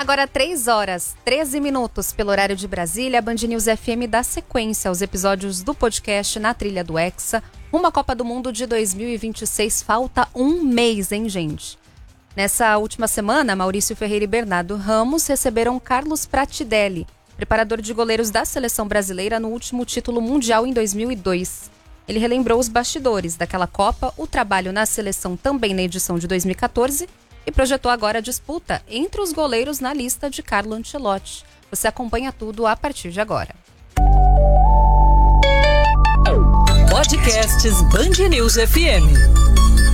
Agora 3h13 pelo horário de Brasília, a Band News FM dá sequência aos episódios do podcast Na Trilha do Hexa. Uma Copa do Mundo de 2026, falta um mês, hein, gente? Nessa última semana, Maurício Ferreira e Bernardo Ramos receberam Carlos Pratidelli, preparador de goleiros da seleção brasileira no último título mundial em 2002. Ele relembrou os bastidores daquela Copa, o trabalho na seleção também na edição de 2014 e projetou agora a disputa entre os goleiros na lista de Carlo Ancelotti. Você acompanha tudo a partir de agora. Podcasts Band News FM.